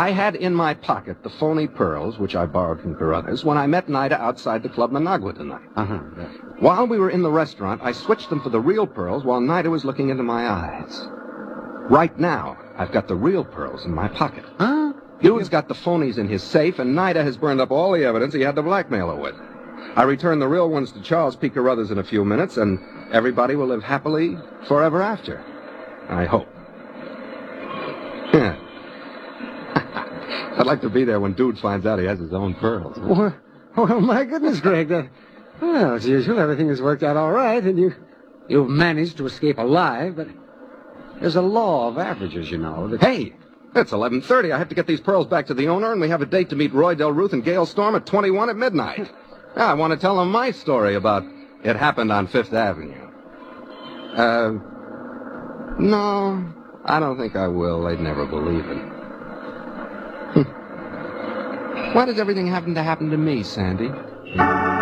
I had in my pocket the phony pearls, which I borrowed from Carruthers, when I met Nida outside the Club Managua tonight. Yeah. While we were in the restaurant, I switched them for the real pearls while Nida was looking into my eyes. Right now, I've got the real pearls in my pocket. Huh? Dude's got the phonies in his safe, and Nida has burned up all the evidence he had to blackmail her with. I return the real ones to Charles P. Carruthers in a few minutes, and everybody will live happily forever after. I hope. I'd like to be there when Dude finds out he has his own pearls. Well, my goodness, Greg. Well, as usual, everything has worked out all right, and you've managed to escape alive, but there's a law of averages, you know. Hey, it's 11:30. I have to get these pearls back to the owner, and we have a date to meet Roy Del Ruth and Gail Storm at 21 at midnight. I want to tell them my story about it happened on Fifth Avenue. No, I don't think I will. They'd never believe it. Why does everything happen to me, Sandy?